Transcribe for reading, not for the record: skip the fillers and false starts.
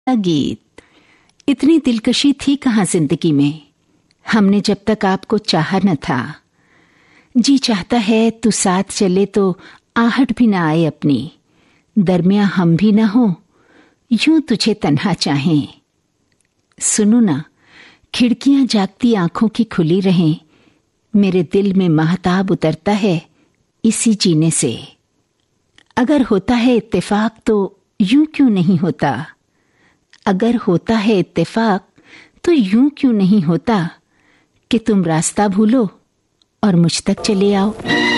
गीत। इतनी दिलकशी थी कहाँ जिंदगी में, हमने जब तक आपको चाहा न था। जी चाहता है तू साथ चले तो आहट भी ना आए अपनी, दरमिया हम भी ना हो यूं तुझे तन्हा चाहें। सुनो ना, खिड़कियां जागती आंखों की खुली रहें, मेरे दिल में महताब उतरता है इसी जीने से। अगर होता है इत्तेफाक तो यूं क्यों नहीं होता, अगर होता है इत्तेफाक तो यूं क्यों नहीं होता कि तुम रास्ता भूलो और मुझ तक चले आओ।